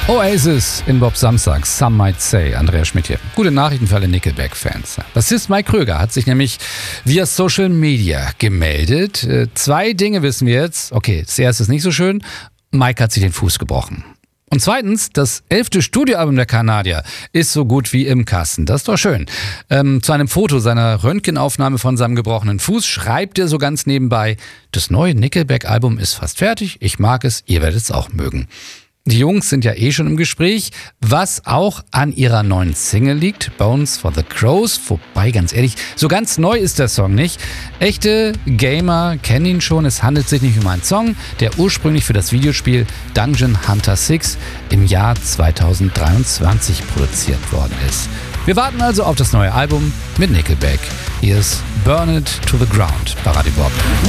Oasis in Bob Samstag, Some Might Say, Andreas Schmidt hier. Gute Nachrichten für alle Nickelback-Fans. Bassist Mike Kröger hat sich nämlich via Social Media gemeldet. 2 Dinge wissen wir jetzt. Okay, das erste ist nicht so schön. Mike hat sich den Fuß gebrochen. Und zweitens, das 11. Studioalbum der Kanadier ist so gut wie im Kasten. Das ist doch schön. Zu einem Foto seiner Röntgenaufnahme von seinem gebrochenen Fuß schreibt er so ganz nebenbei: Das neue Nickelback-Album ist fast fertig. Ich mag es, ihr werdet es auch mögen. Die Jungs sind ja schon im Gespräch, was auch an ihrer neuen Single liegt, Bones for the Crows. Wobei, ganz ehrlich, so ganz neu ist der Song nicht. Echte Gamer kennen ihn schon. Es handelt sich nicht um einen Song, der ursprünglich für das Videospiel Dungeon Hunter 6 im Jahr 2023 produziert worden ist. Wir warten also auf das neue Album mit Nickelback. Hier ist Burn It to the Ground bei Radio Bob.